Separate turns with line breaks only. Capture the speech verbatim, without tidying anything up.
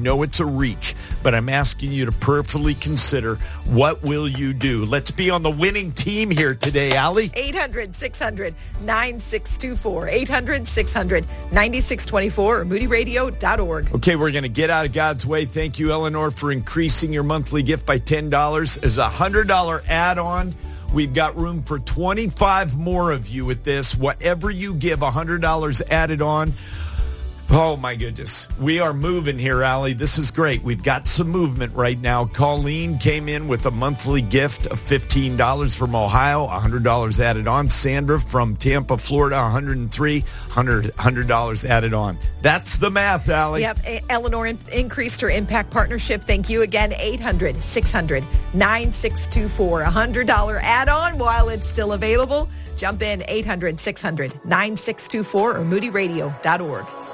know it's a reach, but I'm asking you to prayerfully consider, what will you do? Let's be on the winning team here today, Allie.
eight hundred, six hundred, nine six two four. eight hundred, six hundred, nine six two four or moody radio dot org.
Okay, we're going to get out of God's way. Thank you, Eleanor, for increasing your monthly gift by ten dollars. As a one hundred dollars add-on, we've got room for twenty-five more of you with this. Whatever you give, one hundred dollars added on. Oh, my goodness. We are moving here, Allie. This is great. We've got some movement right now. Colleen came in with a monthly gift of fifteen dollars from Ohio, one hundred dollars added on. Sandra from Tampa, Florida, one hundred three dollars, one hundred dollars added on. That's the math, Allie.
Yep. Eleanor in- increased her impact partnership. Thank you again. eight hundred, six hundred, nine six two four. one hundred dollars add-on while it's still available. Jump in, eight hundred, six hundred, nine six two four or moody radio dot org.